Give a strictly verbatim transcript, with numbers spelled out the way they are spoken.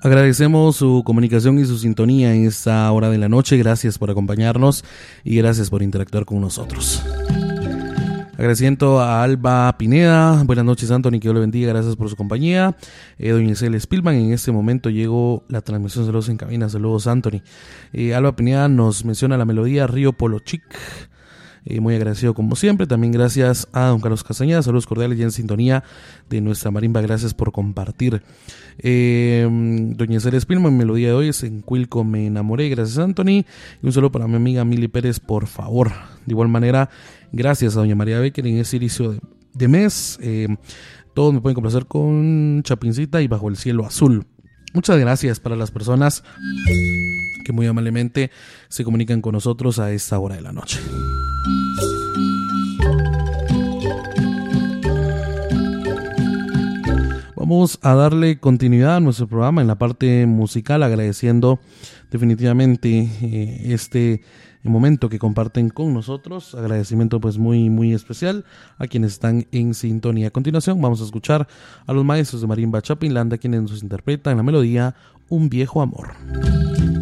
Agradecemos su comunicación y su sintonía en esta hora de la noche. Gracias por acompañarnos y gracias por interactuar con nosotros. Agradeciendo a Alba Pineda. Buenas noches, Anthony, que Dios le bendiga. Gracias por su compañía. Eh, doña Isabel Spillman, en este momento llegó la transmisión. Saludos en cabina. Saludos, Anthony. Eh, Alba Pineda nos menciona la melodía Río Polo Chic. Eh, muy agradecido como siempre. También gracias a don Carlos Castañeda. Saludos cordiales y en sintonía de nuestra marimba. Gracias por compartir. Eh, doña Isabel Spillman, melodía de hoy es En Cuilco me enamoré. Gracias, Anthony. Y un saludo para mi amiga Mili Pérez, por favor. De igual manera, gracias a doña María Becker en ese inicio de, de mes. Eh, todos me pueden complacer con Chapincita y Bajo el cielo azul. Muchas gracias para las personas que muy amablemente se comunican con nosotros a esta hora de la noche. Vamos a darle continuidad a nuestro programa en la parte musical, agradeciendo definitivamente eh, este momento que comparten con nosotros. Agradecimiento pues muy muy especial a quienes están en sintonía. A continuación vamos a escuchar a los maestros de marimba Chapinlanda, quienes nos interpretan la melodía Un viejo amor.